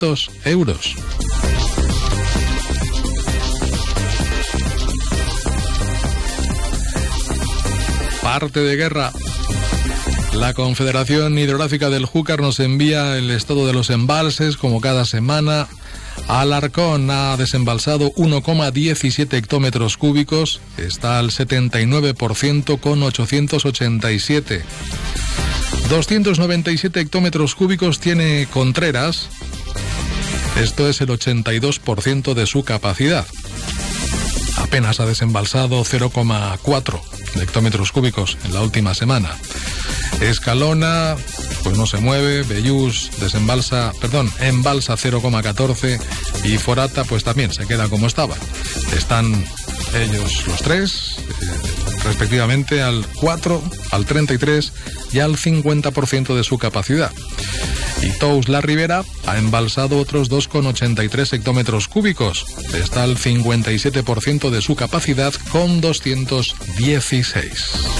euros. Parte de guerra. La Confederación Hidrográfica del Júcar nos envía el estado de los embalses, como cada semana. Alarcón ha desembalsado 1,17 hectómetros cúbicos, está al 79% con 887. 297 hectómetros cúbicos tiene Contreras, esto es el 82% de su capacidad. Apenas ha desembalsado 0,4 hectómetros cúbicos en la última semana. Escalona, pues no se mueve. Bellús embalsa 0,14 y Forata pues también se queda como estaba. Están ellos los tres, respectivamente al 4, al 33 y al 50% de su capacidad. Y Tous La Ribera ha embalsado otros 2,83 hectómetros cúbicos. Está al 57% de su capacidad con 216.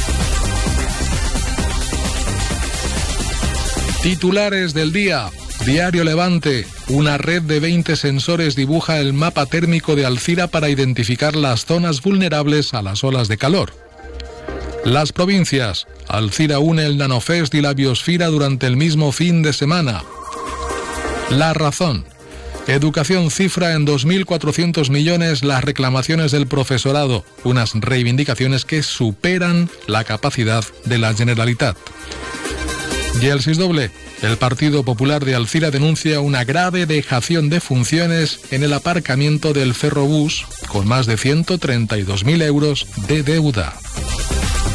Titulares del día. Diario Levante. Una red de 20 sensores dibuja el mapa térmico de Alzira para identificar las zonas vulnerables a las olas de calor. Las provincias. Alzira une el Nanofest y la Biosfera durante el mismo fin de semana. La Razón. Educación cifra en 2.400 millones las reclamaciones del profesorado, unas reivindicaciones que superan la capacidad de la Generalitat. Y el 6 doble. El Partido Popular de Alzira denuncia una grave dejación de funciones en el aparcamiento del Ferrobús, con más de 132.000 euros de deuda.